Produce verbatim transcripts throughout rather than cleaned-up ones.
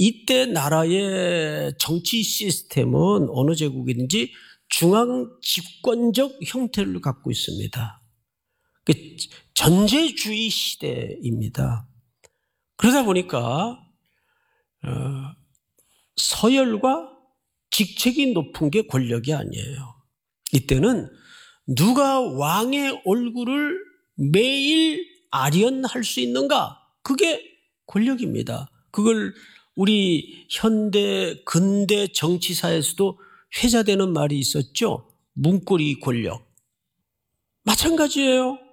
이때 나라의 정치 시스템은 어느 제국이든지 중앙 집권적 형태를 갖고 있습니다. 전제주의 시대입니다. 그러다 보니까 서열과 직책이 높은 게 권력이 아니에요. 이때는 누가 왕의 얼굴을 매일 아련할 수 있는가? 그게 권력입니다. 그걸 우리 현대 근대 정치사에서도 회자되는 말이 있었죠. 문고리 권력. 마찬가지예요.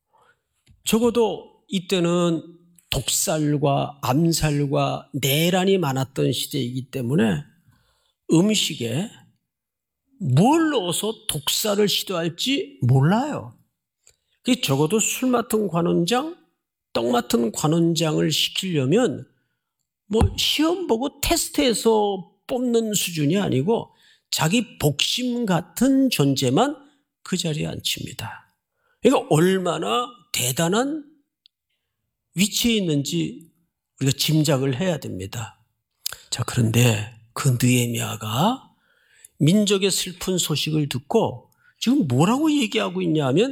적어도 이때는 독살과 암살과 내란이 많았던 시대이기 때문에 음식에 뭘 넣어서 독살을 시도할지 몰라요. 적어도 술 맡은 관원장, 떡 맡은 관원장을 시키려면 뭐 시험 보고 테스트해서 뽑는 수준이 아니고 자기 복심 같은 존재만 그 자리에 앉힙니다. 그러니까 얼마나 대단한 위치에 있는지 우리가 짐작을 해야 됩니다. 자, 그런데 그 느헤미야가 민족의 슬픈 소식을 듣고 지금 뭐라고 얘기하고 있냐 하면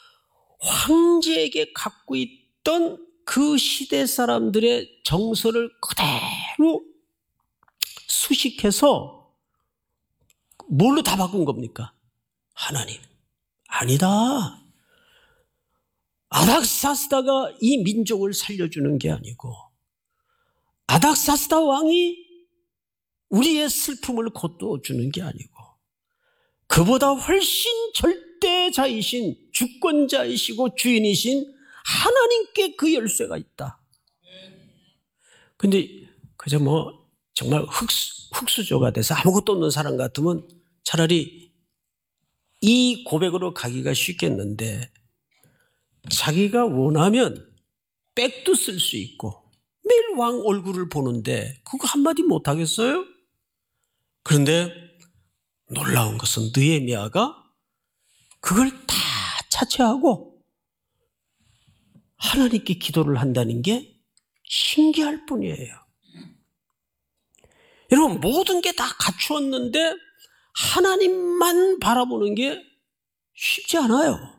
황제에게 갖고 있던 그 시대 사람들의 정서를 그대로 수식해서 뭘로 다 바꾼 겁니까? 하나님. 아니다. 아닥사스다가 이 민족을 살려주는 게 아니고 아닥사스다 왕이 우리의 슬픔을 거둬주는 게 아니고 그보다 훨씬 절대자이신 주권자이시고 주인이신 하나님께 그 열쇠가 있다. 근데 그저 뭐 정말 흑수, 흑수저가 돼서 아무것도 없는 사람 같으면 차라리 이 고백으로 가기가 쉽겠는데 자기가 원하면 백도 쓸 수 있고 매일 왕 얼굴을 보는데 그거 한마디 못하겠어요? 그런데 놀라운 것은 느헤미야가 그걸 다 차치하고 하나님께 기도를 한다는 게 신기할 뿐이에요. 여러분 모든 게 다 갖추었는데 하나님만 바라보는 게 쉽지 않아요.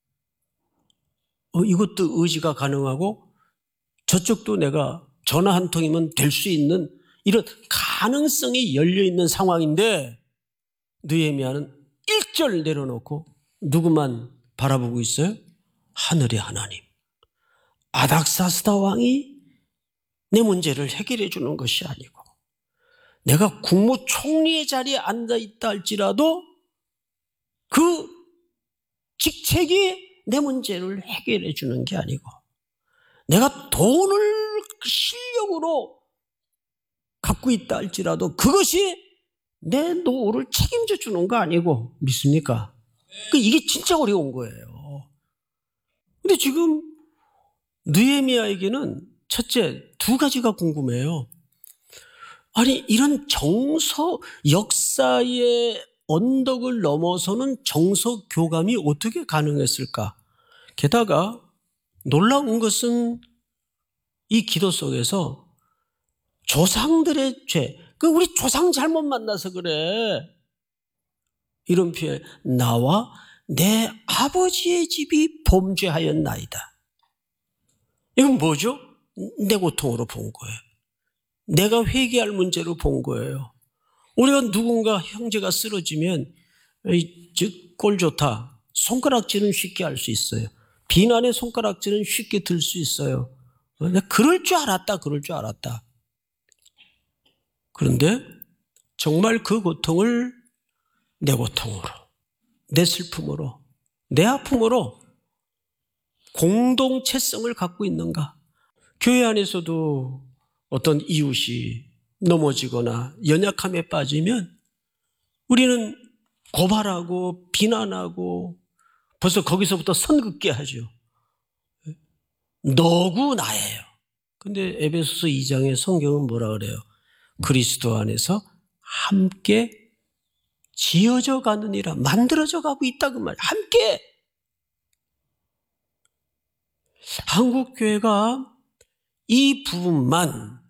어, 이것도 의지가 가능하고 저쪽도 내가 전화 한 통이면 될 수 있는 이런 가능성이 열려있는 상황인데 느헤미야는 일절 내려놓고 누구만 바라보고 있어요? 하늘의 하나님. 아닥사스다 왕이 내 문제를 해결해 주는 것이 아니고 내가 국무총리의 자리에 앉아있다 할지라도 그 직책이 내 문제를 해결해 주는 게 아니고 내가 돈을 실력으로 갖고 있다 할지라도 그것이 내 노후를 책임져 주는 거 아니고 믿습니까? 이게 진짜 어려운 거예요. 근데 지금 느헤미야에게는 첫째 두 가지가 궁금해요. 아니 이런 정서 역사의 언덕을 넘어서는 정서 교감이 어떻게 가능했을까? 게다가 놀라운 것은 이 기도 속에서 조상들의 죄, 그 우리 조상 잘못 만나서 그래. 이런 표현, 나와 내 아버지의 집이 범죄하였나이다. 이건 뭐죠? 내 고통으로 본 거예요. 내가 회개할 문제로 본 거예요. 우리가 누군가 형제가 쓰러지면 즉 꼴 좋다. 손가락질은 쉽게 할 수 있어요. 비난의 손가락질은 쉽게 들 수 있어요. 그럴 줄 알았다. 그럴 줄 알았다. 그런데 정말 그 고통을 내 고통으로, 내 슬픔으로, 내 아픔으로 공동체성을 갖고 있는가? 교회 안에서도 어떤 이웃이 넘어지거나 연약함에 빠지면 우리는 고발하고 비난하고 벌써 거기서부터 선긋게 하죠. 너구 나예요. 근데 에베소서 이 장의 성경은 뭐라 그래요? 그리스도 안에서 함께 지어져 가느니라, 만들어져 가고 있다 그 말이에요. 함께. 한국교회가 이 부분만